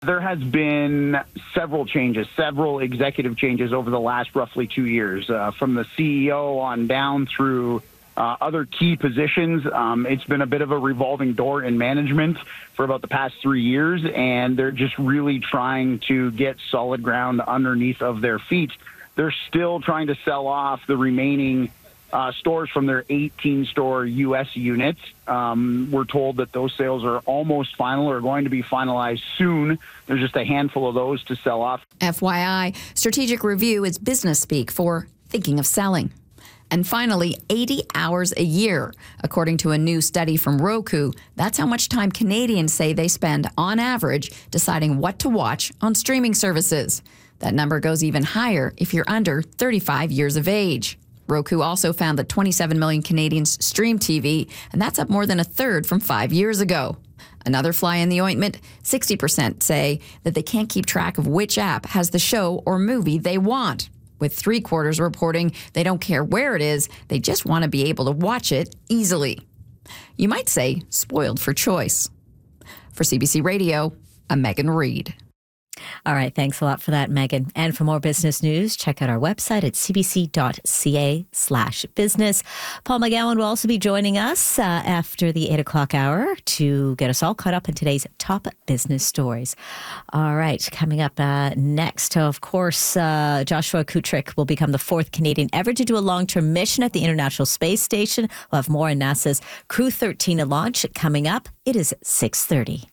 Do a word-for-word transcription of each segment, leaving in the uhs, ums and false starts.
There has been several changes, several executive changes over the last roughly two years, uh, from the C E O on down through uh, other key positions. Um, it's been a bit of a revolving door in management for about the past three years, and they're just really trying to get solid ground underneath of their feet. They're still trying to sell off the remaining Uh, stores from their eighteen-store U S unit. Um, we're told that those sales are almost final or going to be finalized soon. There's just a handful of those to sell off. F Y I, strategic review is business speak for thinking of selling. And finally, eighty hours a year. According to a new study from Roku, that's how much time Canadians say they spend, on average, deciding what to watch on streaming services. That number goes even higher if you're under thirty-five years of age. Roku also found that twenty-seven million Canadians stream T V, and that's up more than a third from five years ago. Another fly in the ointment, sixty percent say that they can't keep track of which app has the show or movie they want, with three quarters reporting they don't care where it is, they just want to be able to watch it easily. You might say spoiled for choice. For C B C Radio, I'm Megan Reid. All right, thanks a lot for that, Megan. And for more business news, check out our website at cbc.ca slash business. Paul McGowan will also be joining us uh, after the eight o'clock hour to get us all caught up in today's top business stories. All right, coming up uh, next, of course, uh, Joshua Kutrick will become the fourth Canadian ever to do a long-term mission at the International Space Station. We'll have more on NASA's Crew thirteen launch coming up. It is six thirty.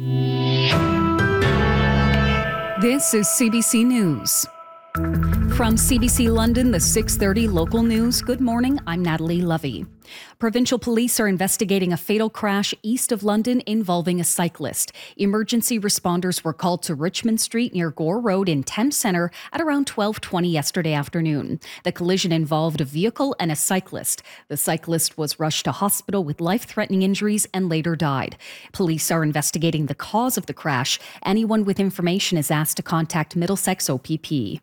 This is C B C News. From C B C London, the six thirty local news. Good morning, I'm Natalie Lovey. Provincial police are investigating a fatal crash east of London involving a cyclist. Emergency responders were called to Richmond Street near Gore Road in Thames Centre at around twelve twenty yesterday afternoon. The collision involved a vehicle and a cyclist. The cyclist was rushed to hospital with life-threatening injuries and later died. Police are investigating the cause of the crash. Anyone with information is asked to contact Middlesex O P P.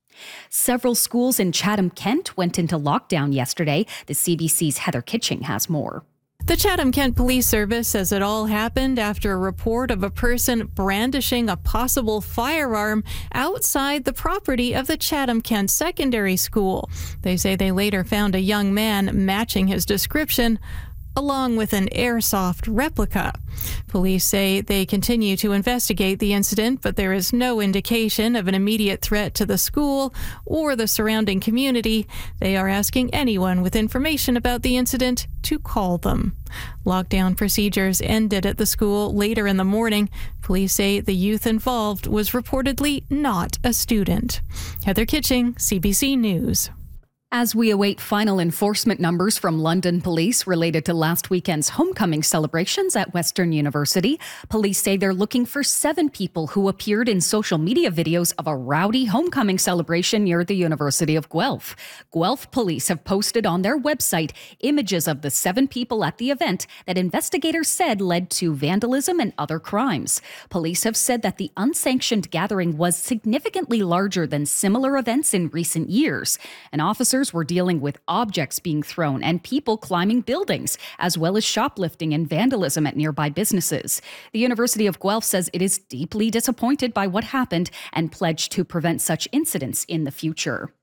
Several schools in Chatham-Kent went into lockdown yesterday. The C B C's Heather Kitching has more. The Chatham-Kent Police Service says it all happened after a report of a person brandishing a possible firearm outside the property of the Chatham-Kent Secondary School. They say they later found a young man matching his description, along with an airsoft replica. Police say they continue to investigate the incident, but there is no indication of an immediate threat to the school or the surrounding community. They are asking anyone with information about the incident to call them. Lockdown procedures ended at the school later in the morning. Police say the youth involved was reportedly not a student. Heather Kitching, C B C News. As we await final enforcement numbers from London police related to last weekend's homecoming celebrations at Western University, police say they're looking for seven people who appeared in social media videos of a rowdy homecoming celebration near the University of Guelph. Guelph police have posted on their website images of the seven people at the event that investigators said led to vandalism and other crimes. Police have said that the unsanctioned gathering was significantly larger than similar events in recent years, and officers were dealing with objects being thrown and people climbing buildings, as well as shoplifting and vandalism at nearby businesses. The University of Guelph says it is deeply disappointed by what happened and pledged to prevent such incidents in the future.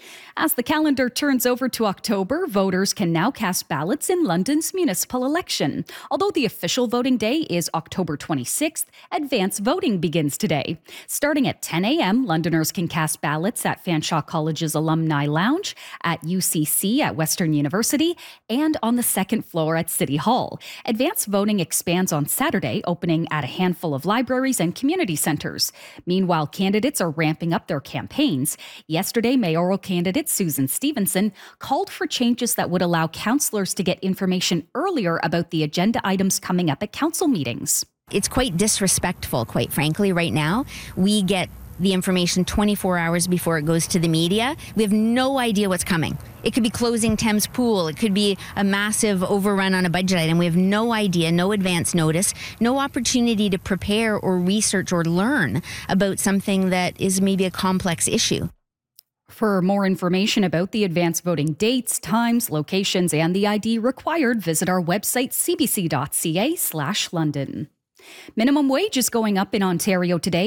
As the calendar turns over to October, voters can now cast ballots in London's municipal election. Although the official voting day is October twenty-sixth, advance voting begins today. Starting at ten a.m., Londoners can cast ballots at Fanshawe College's Alumni Lounge, at U C C at Western University, and on the second floor at City Hall. Advance voting expands on Saturday, opening at a handful of libraries and community centres. Meanwhile, candidates are ramping up their campaigns. Yesterday, mayoral candidate Susan Stevenson called for changes that would allow councillors to get information earlier about the agenda items coming up at council meetings. It's quite disrespectful, quite frankly, right now. We get the information twenty-four hours before it goes to the media. We have no idea what's coming. It could be closing Thames Pool. It could be a massive overrun on a budget item. We have no idea, no advance notice, no opportunity to prepare or research or learn about something that is maybe a complex issue. For more information about the advance voting dates, times, locations, and the I D required, visit our website, cbc.ca slash London. Minimum wage is going up in Ontario today.